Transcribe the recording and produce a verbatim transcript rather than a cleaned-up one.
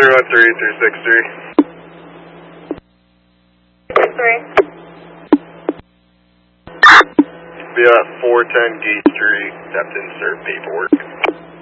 three one three three six three. Three. Be at four ten Gate Street, have to insert paperwork.